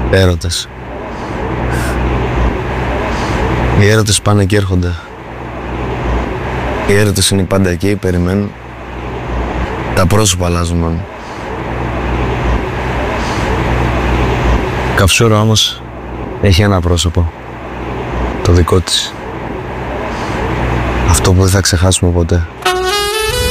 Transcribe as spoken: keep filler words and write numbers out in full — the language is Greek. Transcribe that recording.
Έρωτες. Οι έρωτες πάνε και έρχονται. Οι έρωτες είναι πάντα εκεί, περιμένουν. Τα πρόσωπα αλλάζουν μόνο. Καψούρα όμως έχει ένα πρόσωπο. Το δικό της. Αυτό που δεν θα ξεχάσουμε ποτέ.